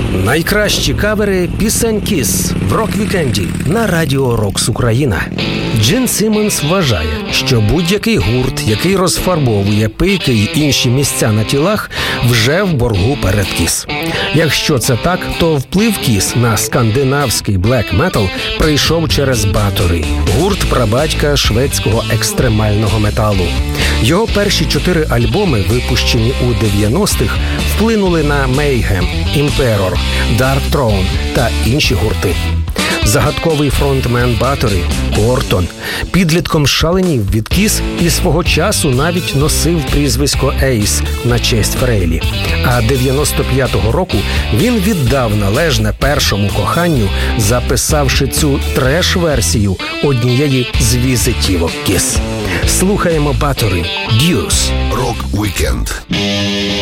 Найкращі кавери пісень Kiss в рок-вікенді на Радіо Рокс Україна. Джин Симмонс вважає, що будь-який гурт, який розфарбовує пики й інші місця на тілах, вже в боргу перед Kiss. Якщо це так, то вплив Kiss на скандинавський блек-метал прийшов через Bathory, гурт прабатька шведського екстремального металу. Його перші 4 альбоми, випущені у 90-х, вплинули на Mayhem, Emperor, Dark Throne та інші гурти. Загадковий фронтмен Bathory, Кортон, підлітком шаленів від Kiss і свого часу навіть носив прізвисько Ейс на честь Фрейлі. А 95-го року він віддав належне першому коханню, записавши цю треш-версію однієї з візитівок Kiss. Слухаємо Bathory, Deuce. Рок-вікенд.